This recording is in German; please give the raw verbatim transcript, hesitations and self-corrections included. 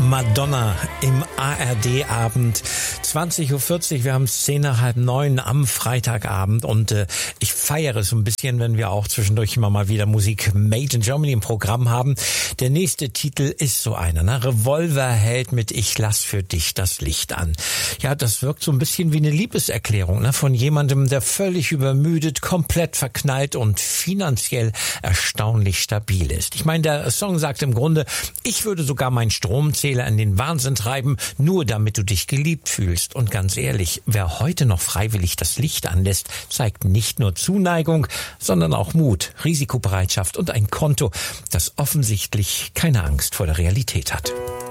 Madonna im A R D-Abend. zwanzig Uhr vierzig, wir haben zehn nach halb neun am Freitagabend und äh, ich feiere es so ein bisschen, wenn wir auch zwischendurch immer mal wieder Musik Made in Germany im Programm haben. Der nächste Titel ist so einer, ne? Revolverheld mit Ich lass für dich das Licht an. Ja, das wirkt so ein bisschen wie eine Liebeserklärung, ne? Von jemandem, der völlig übermüdet, komplett verknallt und finanziell erstaunlich stabil ist. Ich meine, der Song sagt im Grunde, ich würde sogar meinen Stromzähler in den Wahnsinn treiben, nur damit du dich geliebt fühlst. Und ganz ehrlich, wer heute noch freiwillig das Licht anlässt, zeigt nicht nur Zuneigung, sondern auch Mut, Risikobereitschaft und ein Konto, das offensichtlich keine Angst vor der Realität hat.